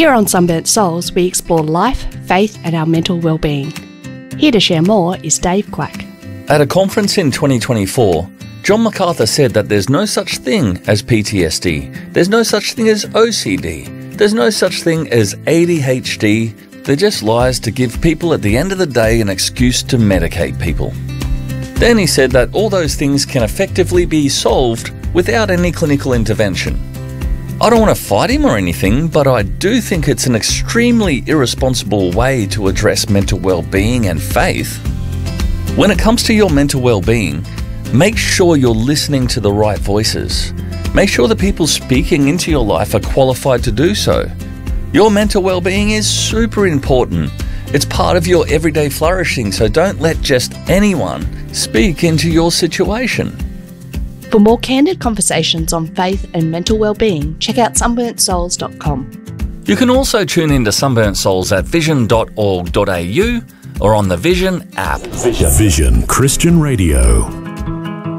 Here on Sunburnt Souls, we explore life, faith and our mental well-being. Here to share more is Dave Quack. At a conference in 2024, John MacArthur said that there's no such thing as PTSD, there's no such thing as OCD, there's no such thing as ADHD, they're just lies to give people at the end of the day an excuse to medicate people. Then he said that all those things can effectively be solved without any clinical intervention. I don't want to fight him or anything, but I do think it's an extremely irresponsible way to address mental well-being and faith. When it comes to your mental well-being, make sure you're listening to the right voices. Make sure the people speaking into your life are qualified to do so. Your mental well-being is super important. It's part of your everyday flourishing, so don't let just anyone speak into your situation. For more candid conversations on faith and mental well-being, check out sunburntsouls.com. You can also tune into Sunburnt Souls at vision.org.au or on the Vision app. Vision Christian Radio.